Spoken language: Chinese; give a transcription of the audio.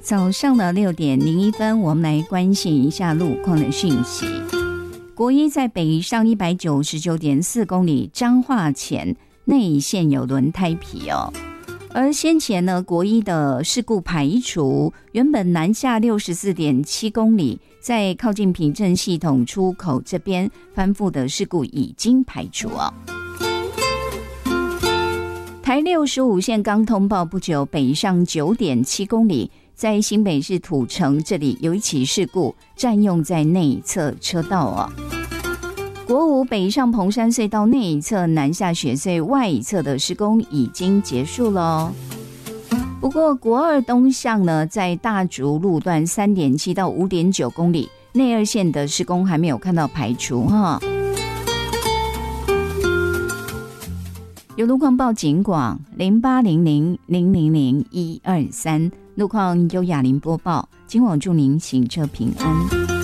早上的6:01，我们来关心一下路况的讯息。国一在北上199.4公里，彰化前内线有轮胎皮哦。而先前呢，国一的事故排除，原本南下64.7公里，在靠近平镇系统出口这边翻覆的事故已经排除哦。台65线刚通报不久，北上9.7公里，在新北市土城这里有一起事故，占用在内侧车道哦。国五北上彭山隧道内侧南下雪隧外侧的施工已经结束了哦。不过国二东向呢，在大竹路段3.7到5.9公里，内二线的施工还没有看到排除哈。有路况报警广0800000123，路况由雅玲播报，今晚祝您行车平安。